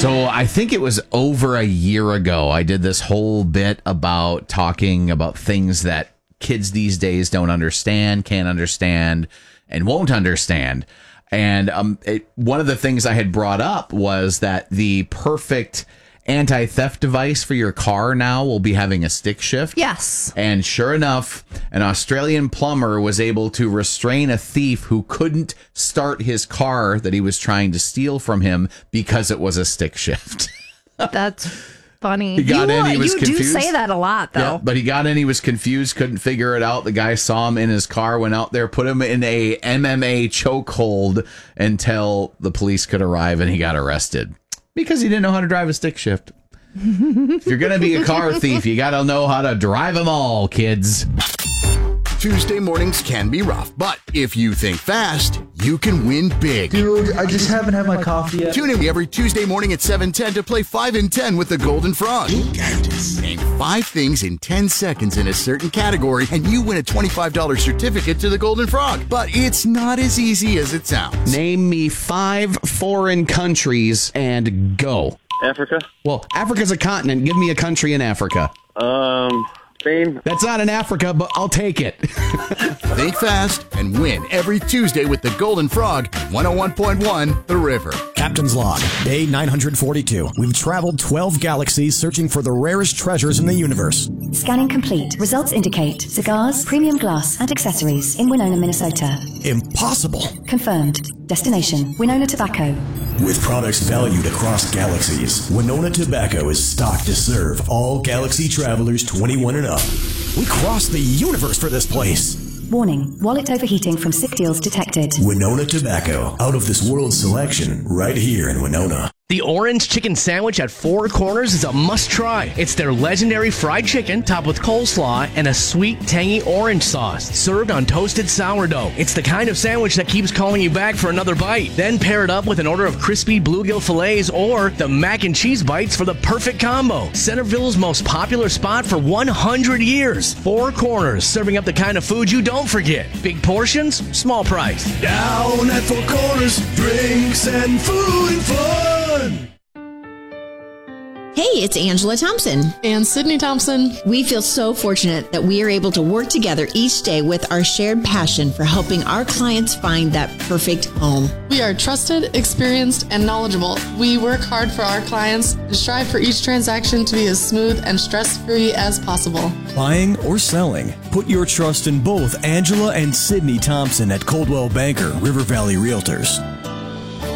So I think it was over a year ago, I did this whole bit about talking about things that kids these days don't understand, can't understand, and won't understand. And one of the things I had brought up was that the perfect anti-theft device for your car now will be having a stick shift. Yes. And sure enough, an Australian plumber was able to restrain a thief who couldn't start his car that he was trying to steal from him because it was a stick shift. That's funny. He got in, he was confused. You do say that a lot, though. Yeah, but he got in, he was confused, couldn't figure it out. The guy saw him in his car, went out there, put him in a MMA chokehold until the police could arrive and he got arrested. Because he didn't know how to drive a stick shift. If you're going to be a car thief, you got to know how to drive them all, kids. Tuesday mornings can be rough, but if you think fast, you can win big. Dude, I just haven't had my coffee yet. Tune in every Tuesday morning at 7:10 to play 5 in 10 with the Golden Frog. Name 5 things in 10 seconds in a certain category, and you win a $25 certificate to the Golden Frog. But it's not as easy as it sounds. Name me 5 foreign countries and go. Africa. Well, Africa's a continent. Give me a country in Africa. Spain. That's not in Africa, but I'll take it. Think fast and win every Tuesday with the Golden Frog, 101.1 The River. Captain's Log, Day 942. We've traveled 12 galaxies searching for the rarest treasures in the universe. Scanning complete. Results indicate cigars, premium glass, and accessories in Winona, Minnesota. Impossible. Confirmed. Destination, Winona Tobacco. With products valued across galaxies, Winona Tobacco is stocked to serve all galaxy travelers 21 and up. We crossed the universe for this place. Warning, wallet overheating from sick deals detected. Winona Tobacco, out of this world selection, right here in Winona. The orange chicken sandwich at Four Corners is a must-try. It's their legendary fried chicken topped with coleslaw and a sweet, tangy orange sauce, served on toasted sourdough. It's the kind of sandwich that keeps calling you back for another bite. Then pair it up with an order of crispy bluegill fillets or the mac and cheese bites for the perfect combo. Centerville's most popular spot for 100 years. Four Corners, serving up the kind of food you don't forget. Big portions, small price. Down at Four Corners, drinks and food and fun. Hey, it's Angela Thompson. And Sydney Thompson. We feel so fortunate that we are able to work together each day with our shared passion for helping our clients find that perfect home. We are trusted, experienced, and knowledgeable. We work hard for our clients and strive for each transaction to be as smooth and stress-free as possible. Buying or selling? Put your trust in both Angela and Sydney Thompson at Coldwell Banker River Valley Realtors.